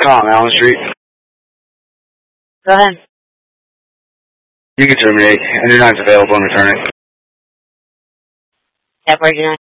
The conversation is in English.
Kong, Allen Street. Go ahead. You can terminate. N-9's available and return it. Step 49.